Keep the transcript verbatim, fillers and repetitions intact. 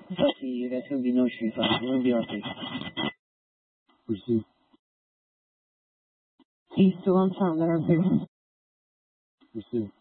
See, that's going to be no Street Fighter. It's going to be R P. Receive. He's still on time, that R P. Receive.